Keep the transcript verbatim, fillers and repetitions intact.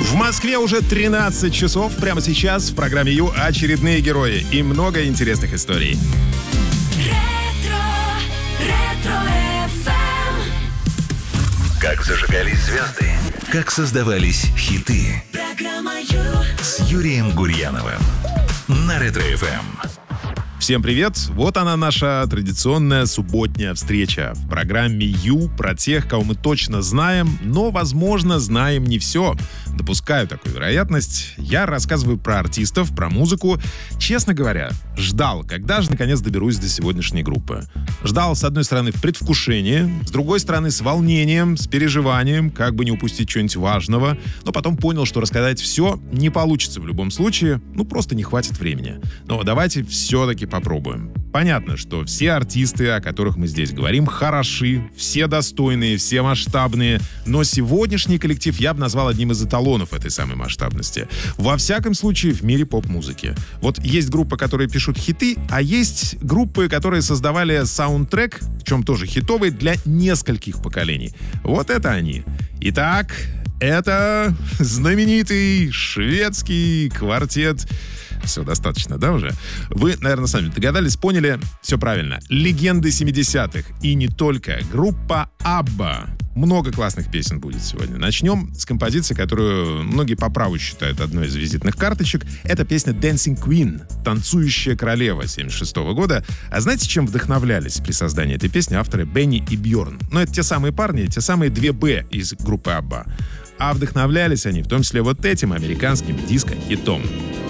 В Москве уже тринадцать часов. Прямо сейчас в программе Ю очередные герои и много интересных историй. Ретро, ретро-эф эм. Как зажигались звезды, как создавались хиты. Программа Ю С Юрием Гурьяновым на Ретро-эф эм. Всем привет! Вот она, наша традиционная субботняя встреча в программе Ю про тех, кого мы точно знаем, но, возможно, знаем не все. Допускаю такую вероятность. Я рассказываю про артистов, про музыку. Честно говоря, ждал, когда же наконец доберусь до сегодняшней группы. Ждал, с одной стороны, в предвкушении, с другой стороны, с волнением, с переживанием, как бы не упустить чего-нибудь важного. Но потом понял, что рассказать все не получится в любом случае. Ну, просто не хватит времени. Но давайте все-таки попробуем. Понятно, что все артисты, о которых мы здесь говорим, хороши, все достойные, все масштабные, но сегодняшний коллектив я бы назвал одним из эталонов этой самой масштабности. Во всяком случае, в мире поп-музыки. Вот есть группы, которые пишут хиты, а есть группы, которые создавали саундтрек, в чем тоже хитовый, для нескольких поколений. Вот это они. Итак, это знаменитый шведский квартет. Все, достаточно, да, уже? Вы, наверное, сами догадались, поняли. Все правильно. Легенды семидесятых. И не только. Группа Абба. Много классных песен будет сегодня. Начнем с композиции, которую многие по праву считают одной из визитных карточек. Это песня «Dancing Queen», «Танцующая королева» семьдесят шестого года. А знаете, чем вдохновлялись при создании этой песни авторы Бенни и Бьорн? Ну, это те самые парни, те самые две Б из группы Абба. А вдохновлялись они в том числе вот этим американским диско-хитом.